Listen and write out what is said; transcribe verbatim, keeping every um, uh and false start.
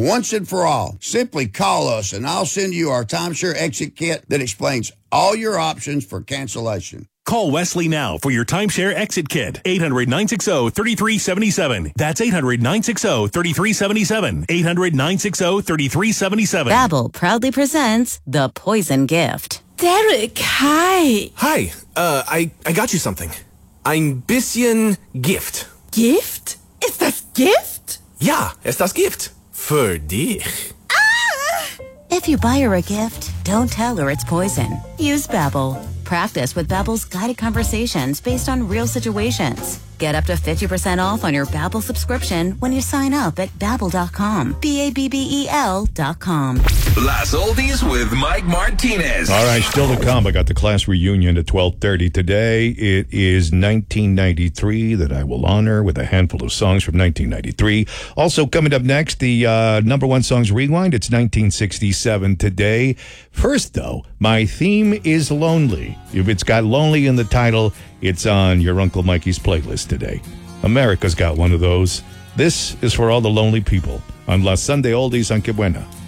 once and for all. Simply call us, and I'll send you our timeshare exit kit that explains all your options for cancellation. Call Wesley now for your timeshare exit kit. eight hundred, nine six zero, three three seven seven. That's eight hundred, nine six zero, three three seven seven. eight hundred, nine six zero, three three seven seven. Babbel proudly presents The Poison Gift. Derek, hi. Hi, uh, I, I got you something. Ein bisschen Gift. Gift? Ist das Gift? Ja, ist das Gift. Für dich. If you buy her a gift, don't tell her it's poison. Use Babbel. Practice with Babbel's guided conversations based on real situations. Get up to fifty percent off on your Babbel subscription when you sign up at Babbel dot com. B A B B E L dot com. Las Oldies with Mike Martinez. All right, still to come. I got the class reunion at twelve thirty today. It is nineteen ninety-three that I will honor with a handful of songs from nineteen ninety-three. Also coming up next, the uh, number one songs rewind. It's nineteen sixty-seven today. First, though, my theme is Lonely. If it's got Lonely in the title, it's on your Uncle Mikey's playlist today. America's got one of those. This is for all the lonely people on La Sunday Oldies on Que Buena.